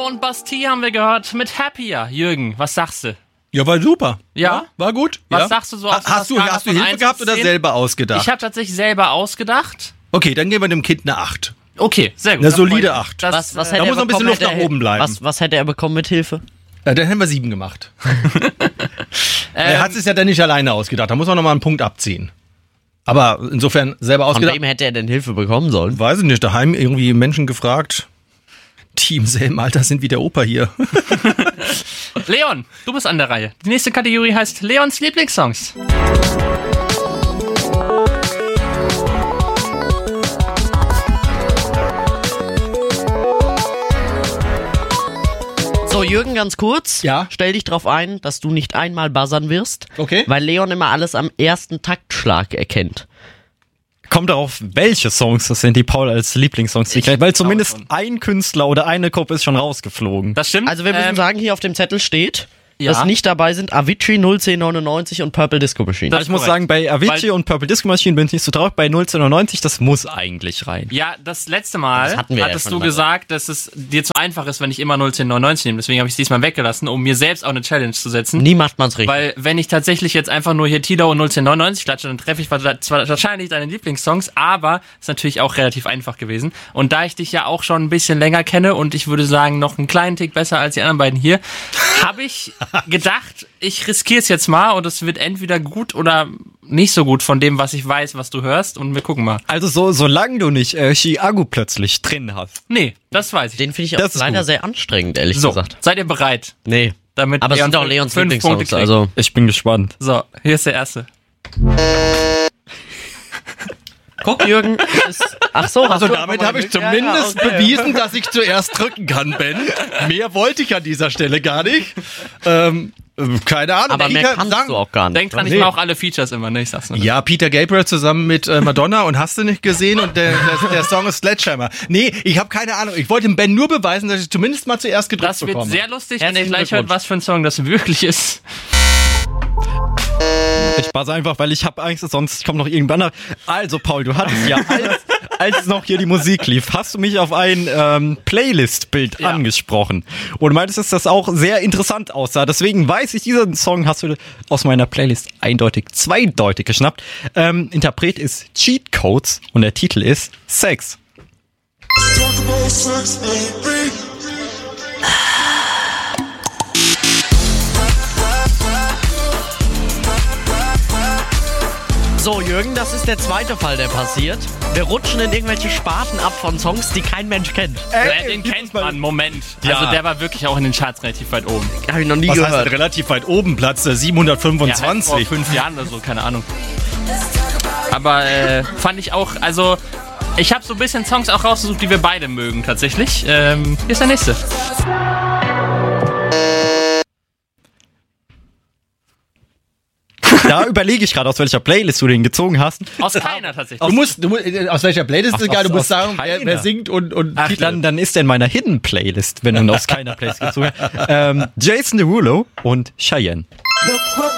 und Bastille haben wir gehört mit Happier. Jürgen, was sagst du? Ja, war super. Ja? War gut. Was sagst du so auf Hast du einer Skala von Hilfe 1 gehabt bis oder 10? selber ausgedacht? Ich habe tatsächlich selber ausgedacht. Okay, dann geben wir dem Kind eine 8. Okay, sehr gut. Eine Da freue ich solide mich. 8. Das, Was da hätte muss noch ein bisschen Luft nach oben bleiben. Was hätte er bekommen mit Hilfe? Dann hätten wir 7 gemacht. Er hat es ja dann nicht alleine ausgedacht. Da muss man noch mal einen Punkt abziehen. Aber insofern selber Von ausgedacht. wem hätte er denn Hilfe bekommen sollen? Weiß ich nicht. Daheim irgendwie Menschen gefragt, die im selben Alter sind wie der Opa hier. Leon, du bist an der Reihe. Die nächste Kategorie heißt Leons Lieblingssongs. So, Jürgen, ganz kurz. Ja? Stell dich drauf ein, dass du nicht einmal buzzern wirst. Okay. Weil Leon immer alles am ersten Taktschlag erkennt. Kommt darauf, welche Songs das sind, die Paul als Lieblingssongs kriegt. Weil zumindest ein Künstler oder eine Gruppe ist schon rausgeflogen. Das stimmt. Also wir müssen sagen, hier auf dem Zettel steht, Ja. dass nicht dabei sind Avicii, 01099 und Purple Disco Machine. Das- Ich muss korrekt. sagen, bei Avicii Weil- und Purple Disco Machine bin ich nicht so traurig. Bei 01099, das muss eigentlich rein. Ja, das letzte Mal Das hatten wir ja hattest schon du mal. gesagt, dass es dir zu einfach ist, wenn ich immer 01099 nehme. Deswegen habe ich es diesmal weggelassen, um mir selbst auch eine Challenge zu setzen. Nie macht man's richtig. Weil wenn ich tatsächlich jetzt einfach nur hier Tilo und 01099 klatsche, dann treffe ich zwar wahrscheinlich deine Lieblingssongs, aber ist natürlich auch relativ einfach gewesen. Und da ich dich ja auch schon ein bisschen länger kenne und ich würde sagen, noch einen kleinen Tick besser als die anderen beiden hier, habe ich gedacht, ich riskiere es jetzt mal und es wird entweder gut oder nicht so gut von dem, was ich weiß, was du hörst, und wir gucken mal. Also solange du nicht Chiago plötzlich drin hast. Nee, das weiß ich. Den finde ich Das auch ist leider gut. sehr anstrengend, ehrlich So, gesagt. seid ihr bereit? Nee. Damit Aber es Leon sind auch Leons 5 Punkte Lieblingssongs, kriegt. also... Ich bin gespannt. So, hier ist der erste. Guck, Jürgen, ach so, Also damit habe ich zumindest okay. bewiesen, dass ich zuerst drücken kann, Ben. Mehr wollte ich an dieser Stelle gar nicht. Keine Ahnung. Aber mehr Peter kannst sang- du auch gar nicht. Denk dran, ich Nee. mache auch alle Features immer, ne? Ich sag's nur. Ja, Peter Gabriel zusammen mit Madonna und hast du nicht gesehen, und der Song ist Sledgehammer. Nee, ich habe keine Ahnung. Ich wollte dem Ben nur beweisen, dass ich zumindest mal zuerst gedrückt Das wird bekomme. sehr lustig, wenn ihr Herzlichen gleich hört, Glückwunsch. was für ein Song das wirklich ist. Ich buzz einfach, weil ich habe Angst, sonst kommt noch irgendwann nach. Also Paul, du hattest ja, als noch hier die Musik lief, hast du mich auf ein Playlist-Bild angesprochen. Und meintest, dass das auch sehr interessant aussah. Deswegen weiß ich, diesen Song hast du aus meiner Playlist eindeutig zweideutig geschnappt. Interpret ist Cheat Codes und der Titel ist Sex. So, Jürgen, das ist der zweite Fall, der passiert. Wir rutschen in irgendwelche Sparten ab von Songs, die kein Mensch kennt. Den kennt man, Moment. Ja. Also der war wirklich auch in den Charts relativ weit oben. Habe ich noch nie Was heißt gehört. denn relativ weit oben? Platz Ja, halt 725. vor 5 Jahren oder so, keine Ahnung. Aber fand ich auch, also ich habe so ein bisschen Songs auch rausgesucht, die wir beide mögen tatsächlich. Hier ist der nächste. Da überlege ich gerade, aus welcher Playlist du den gezogen hast. Aus keiner tatsächlich. Aus welcher Playlist ist egal, du musst aus sagen, wer keiner. singt und Ach, dann ist der in meiner Hidden Playlist, wenn du ihn aus keiner Playlist gezogen hast. Jason Derulo und Cheyenne.